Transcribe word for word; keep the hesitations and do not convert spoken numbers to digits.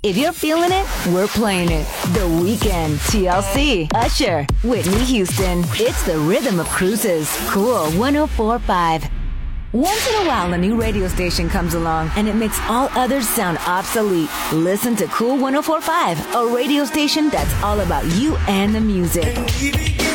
If you're feeling it, we're playing it. The Weeknd, T L C, Usher, Whitney Houston. It's the rhythm of cruises. Cool one oh four point five. Once in a while, a new radio station comes along and it makes all others sound obsolete. Listen to Cool one oh four point five, a radio station that's all about you and the music.